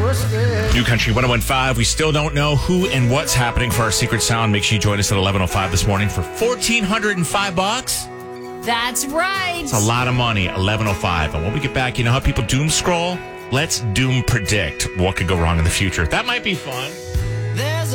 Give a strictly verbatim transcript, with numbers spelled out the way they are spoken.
New Country one oh one point five. We still don't know who and what's happening for our secret sound. Make sure you join us at eleven oh five this morning for one thousand four hundred five bucks. That's right. It's a lot of money, eleven oh five. And when we get back, you know how people doom scroll? Let's doom predict what could go wrong in the future. That might be fun.